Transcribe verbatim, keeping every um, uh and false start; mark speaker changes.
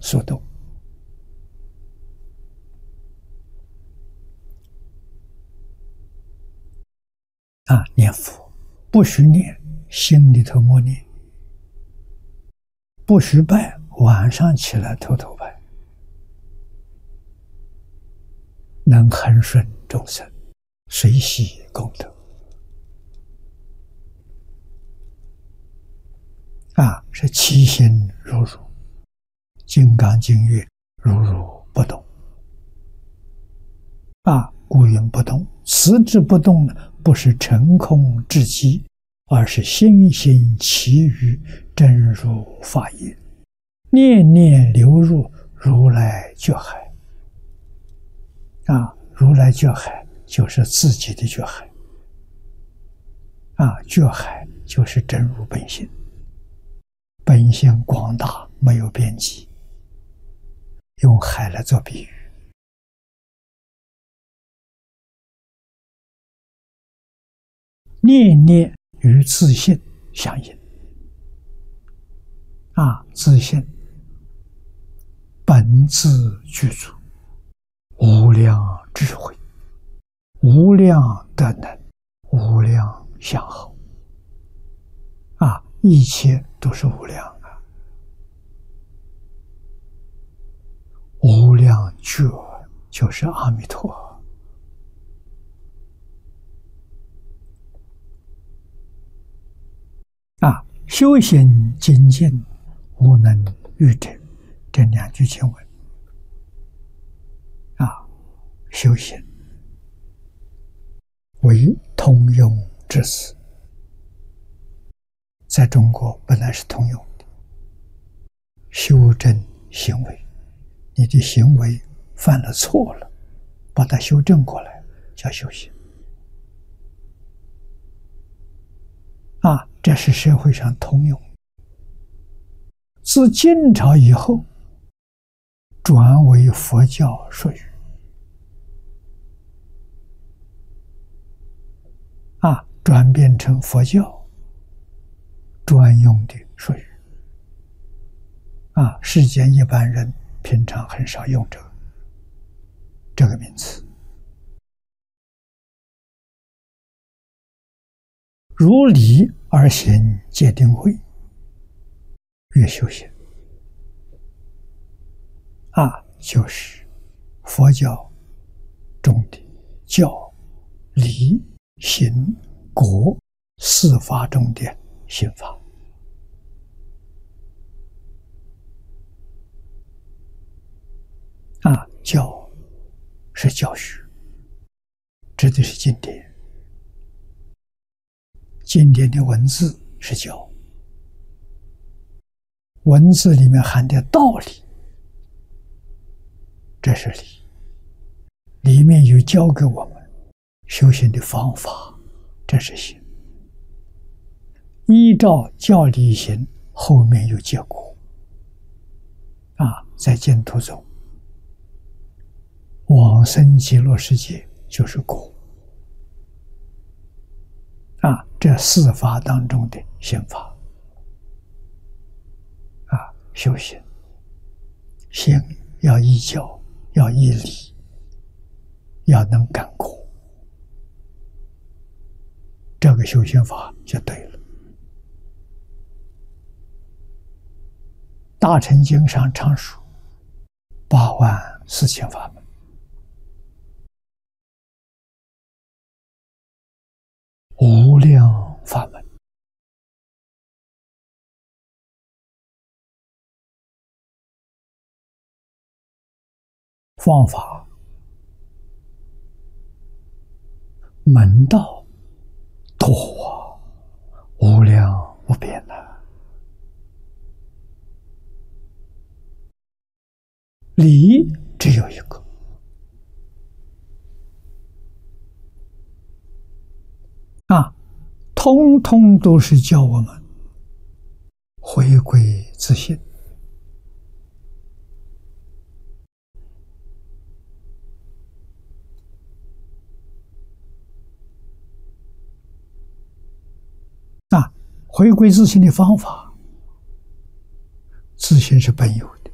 Speaker 1: 速动。啊，念佛不许念，心里头默念；不许拜，晚上起来偷偷拜。能恒顺众生，随喜功德。啊，是其心如如，金刚经曰：“如如不动。”啊，故云不动。此之不动呢，不是成空至极，而是心心其余，真如法也。念念流入如来觉海。啊，如来觉海就是自己的觉海。啊，觉海就是真如本性。本性广大，没有边际，用海来做比喻。念念与自性相应。啊，自性本自具足，无量智慧，无量德能，无量相好。啊，一切都是无量啊！无量觉就是阿弥陀。啊，修行精进，无能御者，这两句经文。啊，修行为通用之词，在中国本来是通用的。修正行为，你的行为犯了错了，把它修正过来，叫修行。啊，这是社会上通用。自晋朝以后，转为佛教术语。啊，转变成佛教专用的术语。啊，世间一般人平常很少用这个这个名词。如理而行戒定慧，越修行。啊，就是佛教中的教、理、行、果四法中的行法。啊，教是教学，指的是经典。经典的文字是教，文字里面含的道理，这是理。里面有教给我们修行的方法，这是行。依照教理行，后面有结果。啊，在净土中，往生极乐世界就是果。啊，这四法当中的行法。啊，修行，行要依教，要依理，要能感果，这个修行法就对了。大乘经上常说八万四千法门，无量法门。方法门道多啊，无量无边呐、啊。理只有一个，啊，通通都是教我们回归自信。啊，回归自信的方法，自信是本有的。